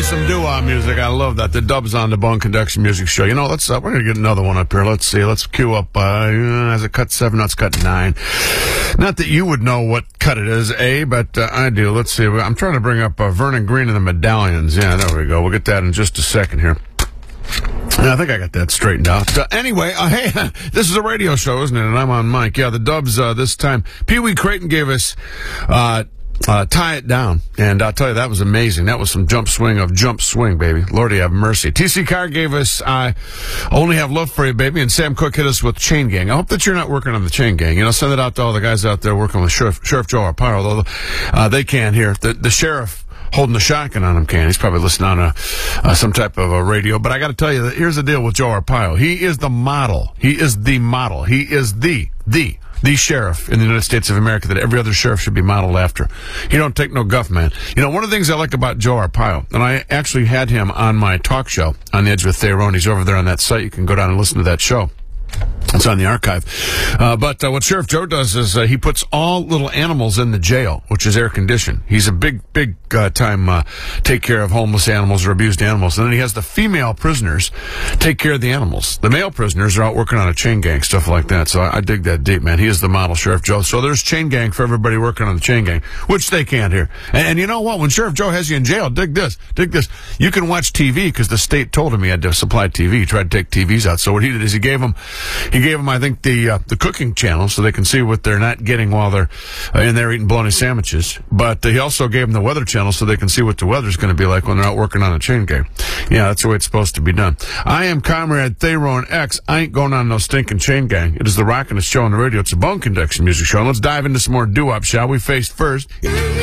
some doo-wah music. I love that. The Dubs on the Bone Conduction Music Show. You know, we're going to get another one up here. Let's see. Let's cue up, as it cut 7, no, it's cut 9. Not that you would know what cut it is, but I do. Let's see. I'm trying to bring up Vernon Green and the Medallions. Yeah, there we go. We'll get that in just a second here. I think I got that straightened out. Anyway, hey, this is a radio show, isn't it? And I'm on mic. Yeah, the Dubs this time. Pee Wee Creighton gave us Tie It Down. And I'll tell you, that was amazing. That was some jump swing, baby. Lordy have mercy. T.C. Carr gave us I Only Have Love for You, baby. And Sam Cooke hit us with Chain Gang. I hope that you're not working on the Chain Gang. You know, send it out to all the guys out there working with Sheriff Joe Arpaio, although they can't hear. The sheriff holding the shotgun on him can. He's probably listening on some type of a radio. But I got to tell you, here's the deal with Joe Arpaio. He is the model. He is the model. He is the sheriff in the United States of America that every other sheriff should be modeled after. He don't take no guff, man. You know, one of the things I like about Joe Arpaio, and I actually had him on my talk show, On the Edge with Theron. He's over there on that site. You can go down and listen to that show. It's on the archive. But what Sheriff Joe does is he puts all little animals in the jail, which is air conditioned. He's a big time take care of homeless animals or abused animals. And then he has the female prisoners take care of the animals. The male prisoners are out working on a chain gang, stuff like that. So I dig that deep, man. He is the model, Sheriff Joe. So there's chain gang for everybody working on the chain gang, which they can't hear. And you know what? When Sheriff Joe has you in jail, dig this. You can watch TV because the state told him he had to supply TV. He tried to take TVs out. So what he did is he gave them, I think, the cooking channel so they can see what they're not getting while they're in there eating bologna sandwiches. But he also gave them the weather channel so they can see what the weather's going to be like when they're out working on a chain gang. Yeah, that's the way it's supposed to be done. I am Comrade Theron X. I ain't going on no stinking chain gang. It is the rockin'est show on the radio. It's a Bone Conduction Music Show. And let's dive into some more doo-wop, shall we? Face first.